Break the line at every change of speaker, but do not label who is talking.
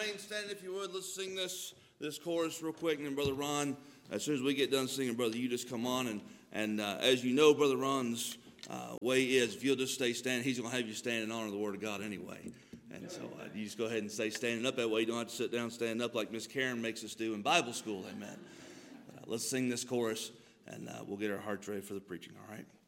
remain standing if you would. Let's sing this chorus real quick. And then Brother Ron, as soon as we get done singing, brother, you just come on. And as you know, Brother Ron's way is, if you'll just stay standing, he's going to have you stand in honor of the Word of God anyway. And so you just go ahead and stay standing up. That way you don't have to sit down stand up like Miss Karen makes us do in Bible school. Amen. Let's sing this chorus, and we'll get our hearts ready for the preaching, all right?